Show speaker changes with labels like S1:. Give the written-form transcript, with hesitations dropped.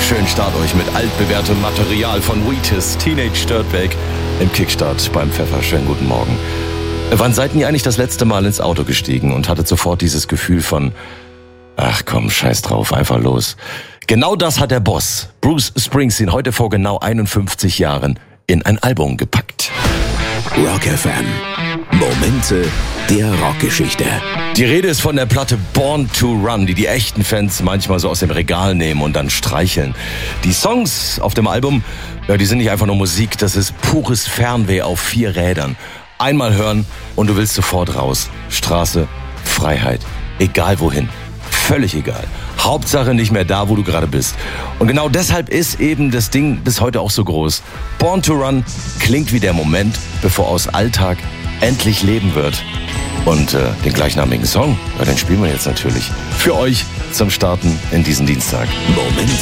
S1: Schönen Start euch mit altbewährtem Material von Wheatus, Teenage Dirtbag im Kickstart beim Pfeffer. Schönen guten Morgen. Wann seid ihr eigentlich das letzte Mal ins Auto gestiegen und hattet sofort dieses Gefühl von, ach komm, scheiß drauf, einfach los. Genau das hat der Boss, Bruce Springsteen, heute vor genau 51 Jahren in ein Album gepackt.
S2: Rock FM. Momente der Rockgeschichte.
S1: Die Rede ist von der Platte Born to Run, die echten Fans manchmal so aus dem Regal nehmen und dann streicheln. Die Songs auf dem Album, ja, die sind nicht einfach nur Musik, das ist pures Fernweh auf 4 Rädern. Einmal hören und du willst sofort raus. Straße, Freiheit, egal wohin. Völlig egal. Hauptsache nicht mehr da, wo du gerade bist. Und genau deshalb ist eben das Ding bis heute auch so groß. Born to Run klingt wie der Moment, bevor aus Alltag endlich Leben wird. Und den gleichnamigen Song, ja, den spielen wir jetzt natürlich für euch zum Starten in diesen Dienstag.
S2: Momente